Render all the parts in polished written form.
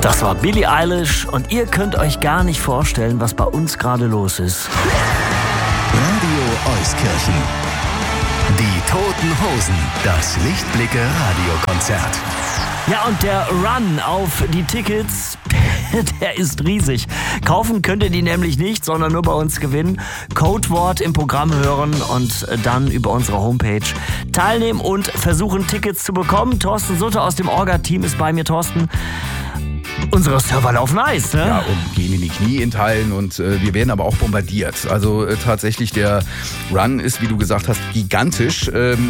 Das war Billie Eilish und ihr könnt euch gar nicht vorstellen, was bei uns gerade los ist. Radio Euskirchen. Die Toten Hosen. Das Lichtblicke-Radiokonzert. Ja, und der Run auf die Tickets, der ist riesig. Kaufen könnt ihr die nämlich nicht, sondern nur bei uns gewinnen. Codewort im Programm hören und dann über unsere Homepage teilnehmen und versuchen, Tickets zu bekommen. Thorsten Sutter aus dem Orga-Team ist bei mir. Thorsten, unsere Server laufen heiß, ne? Ja, und gehen in die Knie in Teilen und wir werden aber auch bombardiert. Also tatsächlich, der Run ist, wie du gesagt hast, gigantisch.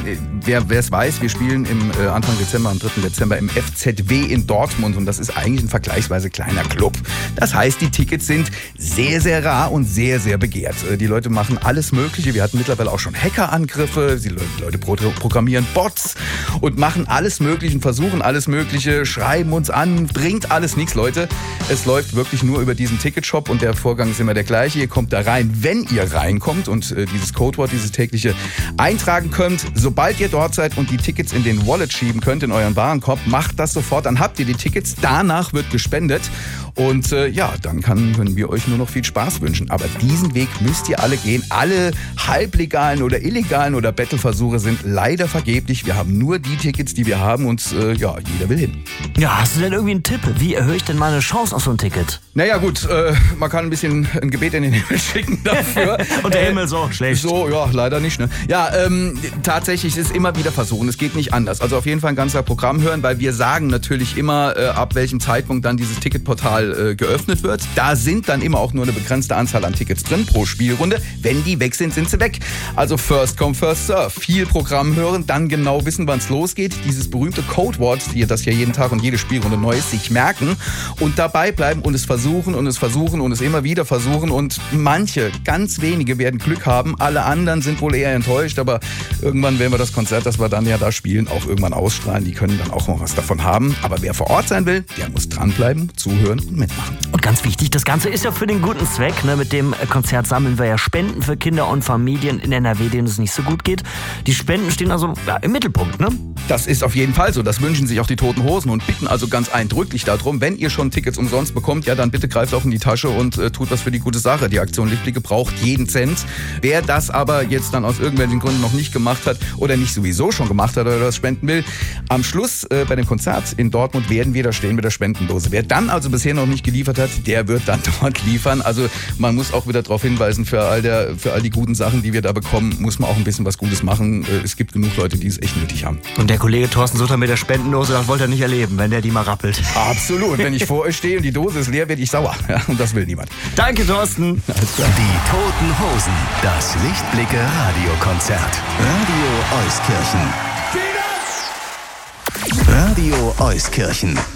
Wer es weiß, wir spielen im Anfang Dezember, am 3. Dezember im FZW in Dortmund und das ist eigentlich ein vergleichsweise kleiner Club. Das heißt, die Tickets sind sehr, sehr rar und sehr, sehr begehrt. Die Leute machen alles Mögliche. Wir hatten mittlerweile auch schon Hackerangriffe. Die Leute programmieren Bots und machen alles Mögliche, versuchen alles Mögliche, schreiben uns an, bringt alles nichts, Leute. Es läuft wirklich nur über diesen Ticketshop und der Vorgang ist immer der gleiche. Ihr kommt da rein, wenn ihr reinkommt und dieses Codewort, dieses tägliche eintragen könnt. Sobald ihr dort seid und die Tickets in den Wallet schieben könnt, in euren Warenkorb, macht das sofort. Dann habt ihr die Tickets. Danach wird gespendet. Und dann können wir euch nur noch viel Spaß wünschen. Aber diesen Weg müsst ihr alle gehen. Alle halblegalen oder illegalen oder Bettelversuche sind leider vergeblich. Wir haben nur die Tickets, die wir haben und jeder will hin. Ja, hast du denn irgendwie einen Tipp? Wie erhöhe ich denn meine Chance auf so ein Ticket? Naja gut, man kann ein bisschen ein Gebet in den Himmel schicken dafür. Und der Himmel so schlecht. So, ja, leider nicht. Ne? Ja, tatsächlich ist es immer wieder versuchen. Es geht nicht anders. Also auf jeden Fall ein ganzer Programm hören, weil wir sagen natürlich immer, ab welchem Zeitpunkt dann dieses Ticketportal geöffnet wird. Da sind dann immer auch nur eine begrenzte Anzahl an Tickets drin pro Spielrunde. Wenn die weg sind, sind sie weg. Also first come, first serve. Viel Programm hören, dann genau wissen, wann es losgeht. Dieses berühmte Codewort, das ja jeden Tag und jede Spielrunde neu ist, sich merken und dabei bleiben und es versuchen und es versuchen und es immer wieder versuchen und manche, ganz wenige werden Glück haben. Alle anderen sind wohl eher enttäuscht, aber irgendwann werden wir das Konzert, das wir dann ja da spielen, auch irgendwann ausstrahlen. Die können dann auch noch was davon haben. Aber wer vor Ort sein will, der muss dranbleiben, zuhören und mitmachen. Und ganz wichtig, das Ganze ist ja für den guten Zweck. Ne? Mit dem Konzert sammeln wir ja Spenden für Kinder und Familien in NRW, denen es nicht so gut geht. Die Spenden stehen also im Mittelpunkt, ne? Das ist auf jeden Fall so. Das wünschen sich auch die Toten Hosen und bitten also ganz eindrücklich darum, wenn ihr schon Tickets umsonst bekommt, ja dann bitte greift auch in die Tasche und tut was für die gute Sache. Die Aktion Lichtblicke braucht jeden Cent. Wer das aber jetzt dann aus irgendwelchen Gründen noch nicht gemacht hat oder nicht sowieso schon gemacht hat oder das spenden will, am Schluss bei dem Konzert in Dortmund werden wir da stehen mit der Spendendose. Wer dann also bisher noch nicht geliefert hat, der wird dann dort liefern. Also man muss auch wieder darauf hinweisen, für all die guten Sachen, die wir da bekommen, muss man auch ein bisschen was Gutes machen. Es gibt genug Leute, die es echt nötig haben. Und der Kollege Thorsten Sutter mit der Spendendose, das wollte er nicht erleben, wenn der die mal rappelt. Absolut. Wenn ich vor euch stehe und die Dose ist leer, werde ich sauer. Ja, und das will niemand. Danke, Thorsten. Die Toten Hosen. Das Lichtblicke-Radiokonzert. Radio Euskirchen. Radio Euskirchen.